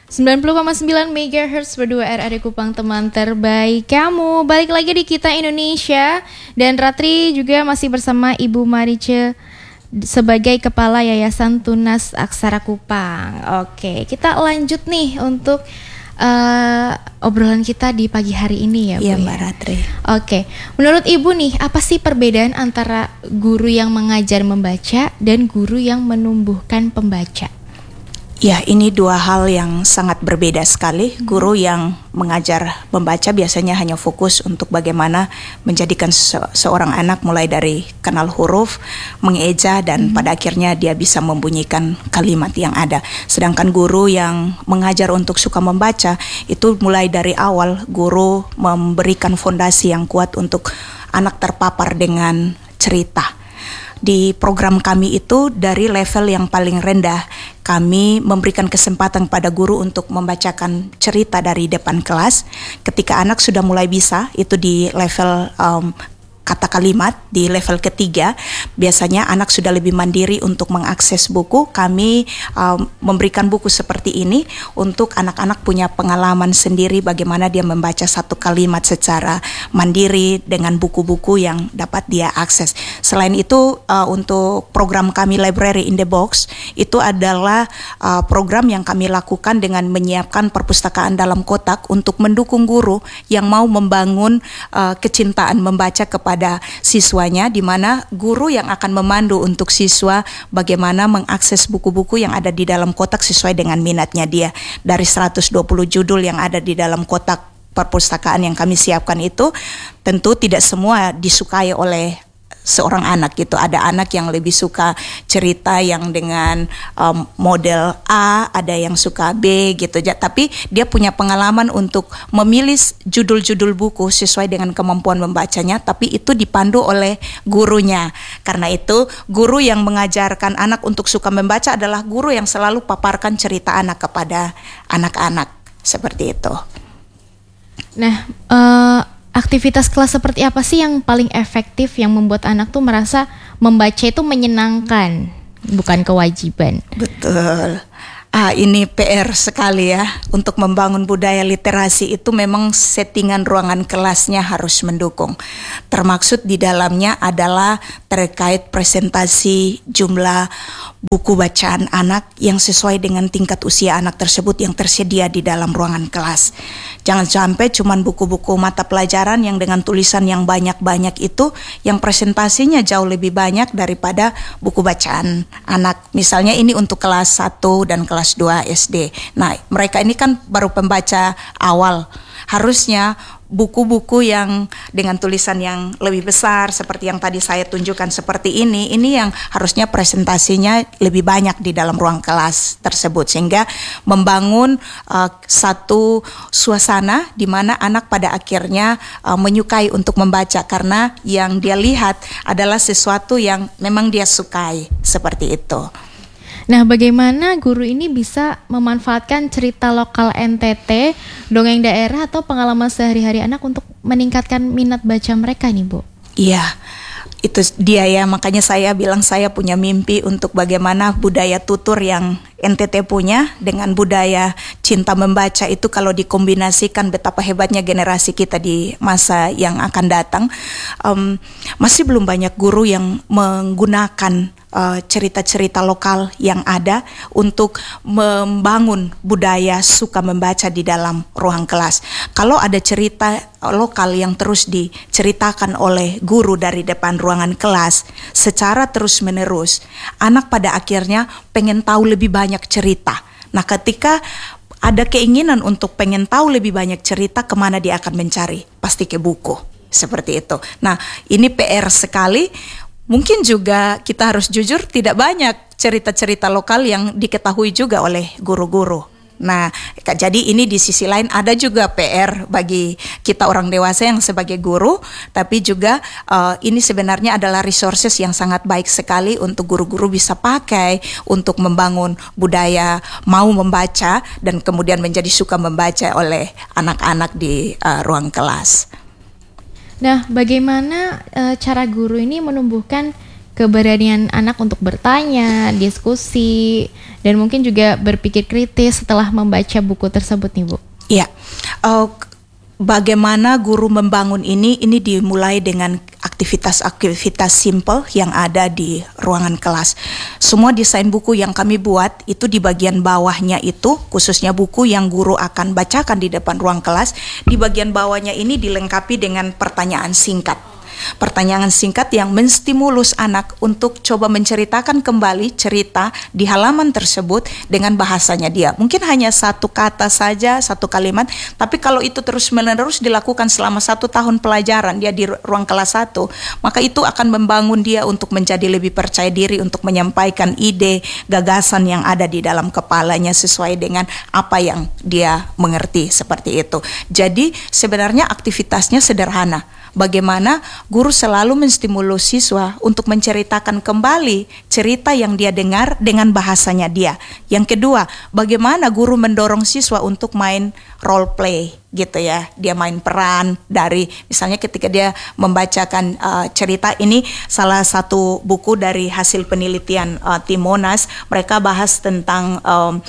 90,9 MHz berdua RRI Kupang, teman terbaik kamu. Balik lagi di Kita Indonesia. Dan Ratri juga masih bersama Ibu Marice sebagai Kepala Yayasan Tunas Aksara Kupang. Oke, kita lanjut nih untuk obrolan kita di pagi hari ini ya Bu. Iya Mbak Ratri. Oke, menurut Ibu nih, apa sih perbedaan antara guru yang mengajar membaca dan guru yang menumbuhkan pembaca? Ya, ini dua hal yang sangat berbeda sekali. Guru yang mengajar membaca biasanya hanya fokus untuk bagaimana menjadikan seorang anak mulai dari kenal huruf, mengeja, dan pada akhirnya dia bisa membunyikan kalimat yang ada. Sedangkan guru yang mengajar untuk suka membaca, itu mulai dari awal guru memberikan fondasi yang kuat untuk anak terpapar dengan cerita. Di program kami itu dari level yang paling rendah, kami memberikan kesempatan pada guru untuk membacakan cerita dari depan kelas. Ketika anak sudah mulai bisa, itu di level kata kalimat, di level ketiga, biasanya anak sudah lebih mandiri untuk mengakses buku. Kami memberikan buku seperti ini untuk anak-anak punya pengalaman sendiri bagaimana dia membaca satu kalimat secara mandiri dengan buku-buku yang dapat dia akses. Selain itu, untuk program kami Library in the Box, itu adalah program yang kami lakukan dengan menyiapkan perpustakaan dalam kotak untuk mendukung guru yang mau membangun kecintaan membaca kepada siswanya, di mana guru yang akan memandu untuk siswa bagaimana mengakses buku-buku yang ada di dalam kotak sesuai dengan minatnya dia. Dari 120 judul yang ada di dalam kotak perpustakaan yang kami siapkan itu, tentu tidak semua disukai oleh seorang anak gitu. Ada anak yang lebih suka cerita yang dengan model A, ada yang suka B gitu. Tapi dia punya pengalaman untuk memilih judul-judul buku sesuai dengan kemampuan membacanya, tapi itu dipandu oleh gurunya. Karena itu, guru yang mengajarkan anak untuk suka membaca adalah guru yang selalu paparkan cerita anak kepada anak-anak. Seperti itu. Nah, aktivitas kelas seperti apa sih yang paling efektif yang membuat anak tuh merasa membaca itu menyenangkan, bukan kewajiban? Betul. Ini PR sekali ya. Untuk membangun budaya literasi itu memang settingan ruangan kelasnya harus mendukung. Termaksud di dalamnya adalah terkait presentasi jumlah buku bacaan anak yang sesuai dengan tingkat usia anak tersebut yang tersedia di dalam ruangan kelas. Jangan sampai cuman buku-buku mata pelajaran yang dengan tulisan yang banyak-banyak itu yang presentasinya jauh lebih banyak daripada buku bacaan anak. Misalnya ini untuk kelas 1 dan kelas 2 SD. Nah, mereka ini kan baru pembaca awal. Harusnya buku-buku yang dengan tulisan yang lebih besar seperti yang tadi saya tunjukkan seperti ini yang harusnya presentasinya lebih banyak di dalam ruang kelas tersebut, sehingga membangun satu suasana di mana anak pada akhirnya menyukai untuk membaca karena yang dia lihat adalah sesuatu yang memang dia sukai, seperti itu. Nah, bagaimana guru ini bisa memanfaatkan cerita lokal NTT, dongeng daerah atau pengalaman sehari-hari anak untuk meningkatkan minat baca mereka nih, Bu? Iya, itu dia ya, makanya saya bilang saya punya mimpi untuk bagaimana budaya tutur yang NTT punya dengan budaya cinta membaca itu kalau dikombinasikan betapa hebatnya generasi kita di masa yang akan datang. Masih belum banyak guru yang menggunakan cerita-cerita lokal yang ada untuk membangun budaya suka membaca di dalam ruang kelas. Kalau ada cerita lokal yang terus diceritakan oleh guru dari depan ruangan kelas secara terus-menerus, anak pada akhirnya pengen tahu lebih banyak cerita. Nah, ketika ada keinginan untuk pengen tahu lebih banyak cerita, kemana dia akan mencari? Pasti ke buku, seperti itu. Nah, ini PR sekali. Mungkin juga kita harus jujur, tidak banyak cerita-cerita lokal yang diketahui juga oleh guru-guru. Nah, jadi ini di sisi lain ada juga PR bagi kita orang dewasa yang sebagai guru, tapi juga ini sebenarnya adalah resources yang sangat baik sekali untuk guru-guru bisa pakai untuk membangun budaya mau membaca dan kemudian menjadi suka membaca oleh anak-anak di ruang kelas. Nah, bagaimana cara guru ini menumbuhkan keberanian anak untuk bertanya, diskusi, dan mungkin juga berpikir kritis setelah membaca buku tersebut nih Bu? Ya, bagaimana guru membangun ini dimulai dengan aktivitas-aktivitas simple yang ada di ruangan kelas. Semua desain buku yang kami buat itu di bagian bawahnya itu, khususnya buku yang guru akan bacakan di depan ruang kelas, di bagian bawahnya ini dilengkapi dengan pertanyaan singkat. Pertanyaan singkat yang menstimulus anak untuk coba menceritakan kembali cerita di halaman tersebut dengan bahasanya dia. Mungkin hanya satu kata saja, satu kalimat, tapi kalau itu terus-menerus dilakukan selama 1 tahun pelajaran dia di ruang kelas 1, maka itu akan membangun dia untuk menjadi lebih percaya diri untuk menyampaikan ide, gagasan yang ada di dalam kepalanya sesuai dengan apa yang dia mengerti, seperti itu. Jadi sebenarnya aktivitasnya sederhana. Bagaimana guru selalu menstimulus siswa untuk menceritakan kembali cerita yang dia dengar dengan bahasanya dia. Yang kedua, bagaimana guru mendorong siswa untuk main role play gitu ya. Dia main peran dari misalnya ketika dia membacakan cerita ini, salah satu buku dari hasil penelitian tim Monas, mereka bahas tentang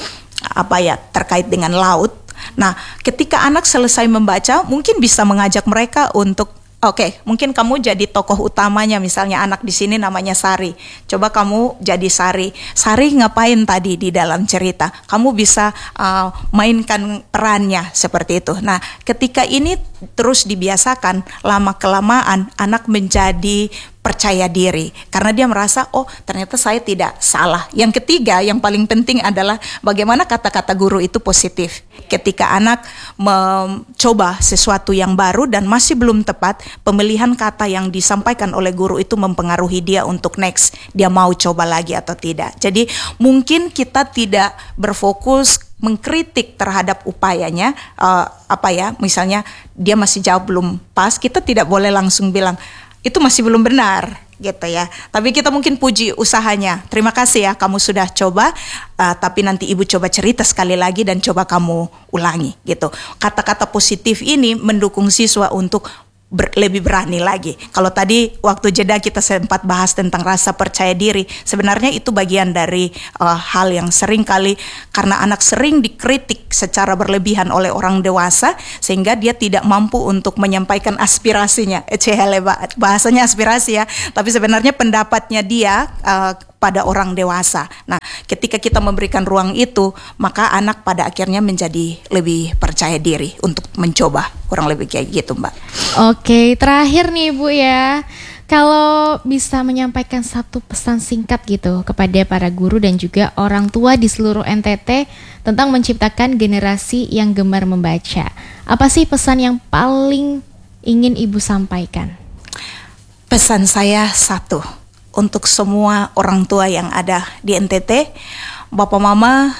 terkait dengan laut. Nah, ketika anak selesai membaca, mungkin bisa mengajak mereka untuk mungkin kamu jadi tokoh utamanya, misalnya anak di sini namanya Sari. Coba kamu jadi Sari. Sari ngapain tadi di dalam cerita? Kamu bisa mainkan perannya seperti itu. Nah, ketika ini terus dibiasakan, lama-kelamaan anak menjadi percaya diri karena dia merasa ternyata saya tidak salah. Yang ketiga yang paling penting adalah bagaimana kata-kata guru itu positif. Ketika anak mencoba sesuatu yang baru dan masih belum tepat, pemilihan kata yang disampaikan oleh guru itu mempengaruhi dia untuk next, dia mau coba lagi atau tidak. Jadi mungkin kita tidak berfokus mengkritik terhadap upayanya, misalnya dia masih jawab belum pas, kita tidak boleh langsung bilang itu masih belum benar gitu ya. Tapi kita mungkin puji usahanya. Terima kasih ya kamu sudah coba, tapi nanti ibu coba cerita sekali lagi dan coba kamu ulangi gitu. Kata-kata positif ini mendukung siswa untuk lebih berani lagi. Kalau tadi waktu jeda kita sempat bahas tentang rasa percaya diri, sebenarnya itu bagian dari hal yang sering kali karena anak sering dikritik secara berlebihan oleh orang dewasa sehingga dia tidak mampu untuk menyampaikan aspirasinya. Bahasanya aspirasi ya, tapi sebenarnya pendapatnya dia pada orang dewasa. Nah, ketika kita memberikan ruang itu, maka anak pada akhirnya menjadi lebih percaya diri untuk mencoba. Kurang lebih kayak gitu, Mbak. Oke, terakhir nih Bu ya. Kalau bisa menyampaikan satu pesan singkat gitu kepada para guru dan juga orang tua di seluruh NTT tentang menciptakan generasi yang gemar membaca. Apa sih pesan yang paling ingin Ibu sampaikan? Pesan saya satu. Untuk semua orang tua yang ada di NTT, Bapak Mama,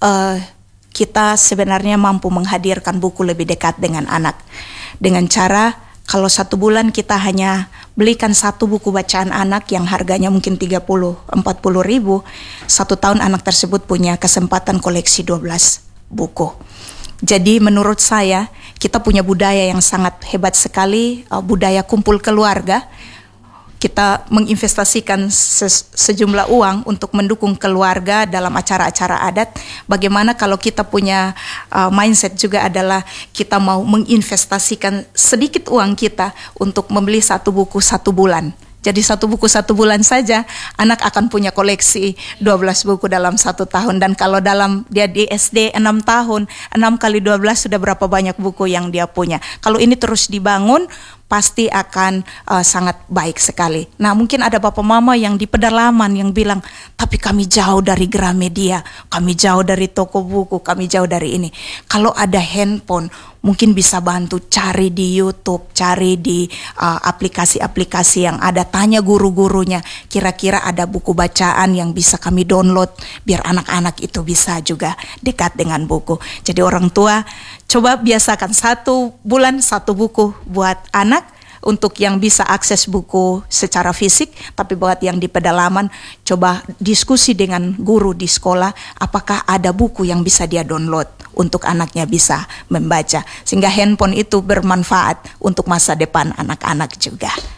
kita sebenarnya mampu menghadirkan buku lebih dekat dengan anak. Dengan cara, kalau 1 bulan kita hanya belikan 1 buku bacaan anak yang harganya mungkin 30-40 ribu, 1 tahun anak tersebut punya kesempatan koleksi 12 buku. Jadi menurut saya, kita punya budaya yang sangat hebat sekali, budaya kumpul keluarga. Kita menginvestasikan sejumlah uang untuk mendukung keluarga dalam acara-acara adat. Bagaimana kalau kita punya mindset juga adalah kita mau menginvestasikan sedikit uang kita untuk membeli 1 buku 1 bulan. Jadi 1 buku 1 bulan saja, anak akan punya koleksi 12 buku dalam 1 tahun. Dan kalau dia di SD 6 tahun, 6 kali 12 sudah berapa banyak buku yang dia punya. Kalau ini terus dibangun, pasti akan sangat baik sekali. Nah, mungkin ada bapak mama yang di pedalaman yang bilang, tapi kami jauh dari Gramedia, kami jauh dari toko buku, kami jauh dari ini. Kalau ada handphone, mungkin bisa bantu cari di YouTube, cari di aplikasi-aplikasi yang ada, tanya guru-gurunya, kira-kira ada buku bacaan yang bisa kami download, biar anak-anak itu bisa juga dekat dengan buku. Jadi orang tua, coba biasakan 1 bulan 1 buku buat anak, untuk yang bisa akses buku secara fisik, tapi buat yang di pedalaman, coba diskusi dengan guru di sekolah, apakah ada buku yang bisa dia download untuk anaknya bisa membaca, sehingga handphone itu bermanfaat untuk masa depan anak-anak juga.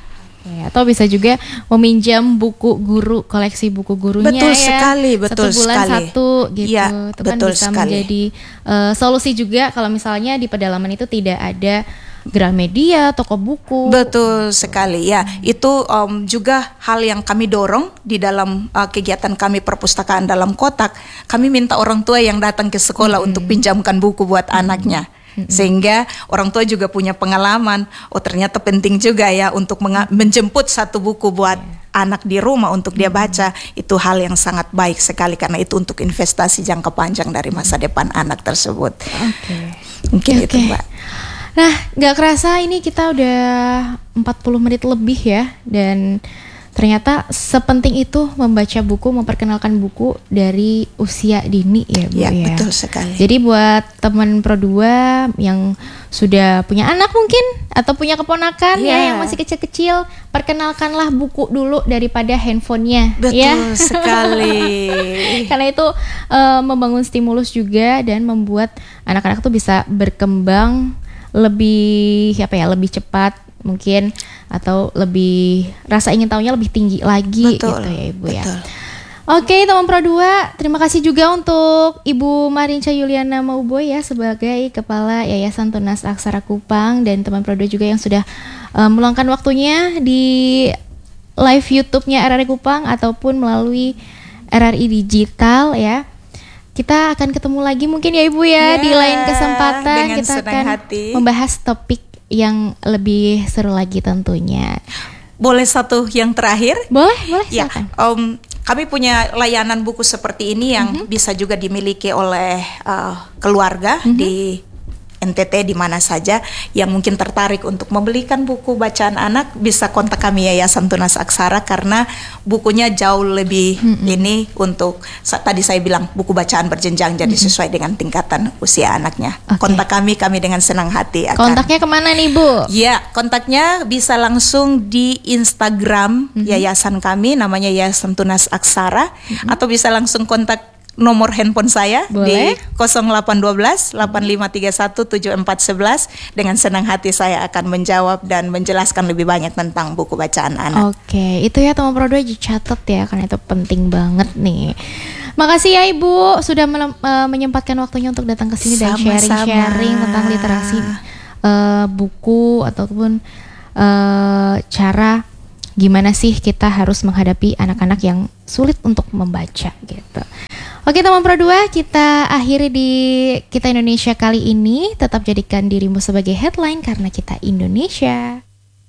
Atau bisa juga meminjam buku guru, koleksi buku gurunya. Betul ya. Sekali, betul 1 bulan sekali. 1 gitu. Ya, itu kan betul bisa sekali. menjadi solusi juga kalau misalnya di pedalaman itu tidak ada Gramedia, toko buku. Betul sekali ya. Itu juga hal yang kami dorong di dalam kegiatan kami perpustakaan dalam kotak. Kami minta orang tua yang datang ke sekolah untuk pinjamkan buku buat anaknya. Sehingga orang tua juga punya pengalaman. Oh, ternyata penting juga ya untuk menjemput satu buku buat anak di rumah untuk dia baca. Itu hal yang sangat baik sekali karena itu untuk investasi jangka panjang dari masa depan anak tersebut. Mungkin itu, Mbak. Nah, gak kerasa ini kita udah 40 menit lebih ya. Dan ternyata sepenting itu membaca buku, memperkenalkan buku dari usia dini ya Bu ya. Betul sekali. Jadi buat teman Pro2 yang sudah punya anak mungkin atau punya keponakan ya yang masih kecil-kecil, perkenalkanlah buku dulu daripada handphonenya. Betul sekali. Karena itu membangun stimulus juga dan membuat anak-anak tuh bisa berkembang lebih lebih cepat mungkin, atau lebih rasa ingin tahunya lebih tinggi lagi. Betul, gitu ya Ibu betul. ya. Oke teman Pro2, terima kasih juga untuk Ibu Marinca Yuliana Mauboy ya sebagai Kepala Yayasan Tunas Aksara Kupang, dan teman Pro2 juga yang sudah meluangkan waktunya di live YouTube-nya RRI Kupang ataupun melalui RRI Digital ya. Kita akan ketemu lagi mungkin ya Ibu ya di lain kesempatan. Dengan kita senang akan hati membahas topik yang lebih seru lagi tentunya. Boleh satu yang terakhir? Boleh Ya, silakan. kami punya layanan buku seperti ini yang bisa juga dimiliki oleh keluarga di NTT di mana saja yang mungkin tertarik untuk membelikan buku bacaan anak, bisa kontak kami Yayasan Tunas Aksara karena bukunya jauh lebih ini untuk tadi saya bilang buku bacaan berjenjang, jadi sesuai dengan tingkatan usia anaknya. Kontak kami dengan senang hati akan. Kontaknya kemana nih Bu? Ya, kontaknya bisa langsung di Instagram yayasan kami, namanya Yayasan Tunas Aksara, atau bisa langsung kontak nomor handphone saya. Boleh. Di 0812 8531 7411. Dengan senang hati saya akan menjawab dan menjelaskan lebih banyak tentang buku bacaan anak. Oke, itu ya teman Pro2 dicatat ya karena itu penting banget nih. Makasih ya Ibu sudah menyempatkan waktunya untuk datang ke sini dan sharing-sharing tentang literasi buku ataupun cara gimana sih kita harus menghadapi anak-anak yang sulit untuk membaca gitu. Oke teman Pro2, kita akhiri di Kita Indonesia kali ini. Tetap jadikan dirimu sebagai headline karena kita Indonesia.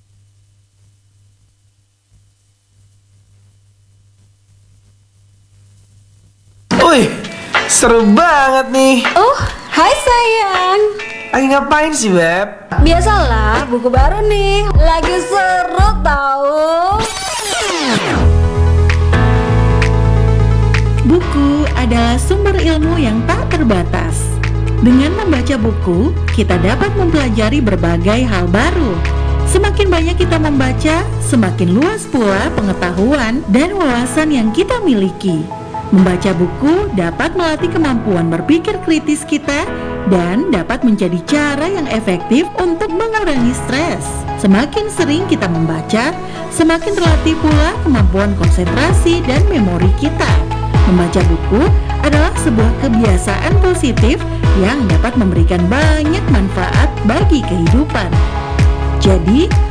Wih, seru banget nih. Oh, hai sayang. Lagi ngapain sih, Beb? Biasalah, buku baru nih. Lagi seru tahu. Buku adalah sumber ilmu yang tak terbatas. Dengan membaca buku, kita dapat mempelajari berbagai hal baru. Semakin banyak kita membaca, semakin luas pula pengetahuan dan wawasan yang kita miliki. Membaca buku dapat melatih kemampuan berpikir kritis kita dan dapat menjadi cara yang efektif untuk mengurangi stres. Semakin sering kita membaca, semakin terlatih pula kemampuan konsentrasi dan memori kita. Membaca buku adalah sebuah kebiasaan positif yang dapat memberikan banyak manfaat bagi kehidupan. Jadi,